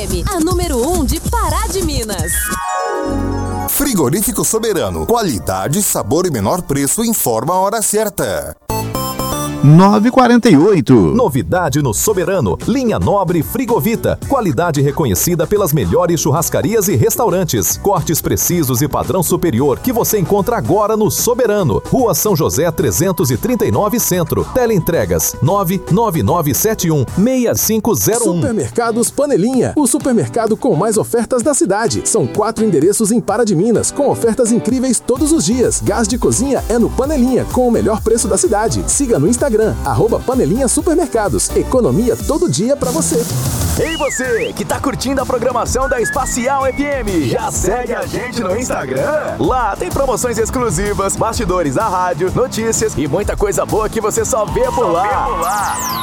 FM, a número 1 de Pará de Minas. Frigorífico Soberano. Qualidade, sabor e menor preço. Informa a hora certa. 9h48. Novidade no Soberano, linha Nobre Frigovita, qualidade reconhecida pelas melhores churrascarias e restaurantes, cortes precisos e padrão superior que você encontra agora no Soberano, Rua São José 339 Centro, teleentregas 999716501. Supermercados Panelinha, o supermercado com mais ofertas da cidade. São 4 endereços em Pará de Minas, com ofertas incríveis todos os dias. Gás de cozinha é no Panelinha, com o melhor preço da cidade. Siga no Instagram, @Panelinha Supermercados. Economia todo dia pra você. Ei você, que tá curtindo a programação da Espacial FM, já segue a gente no Instagram? Lá tem promoções exclusivas, bastidores da rádio, notícias e muita coisa boa que você só vê por lá.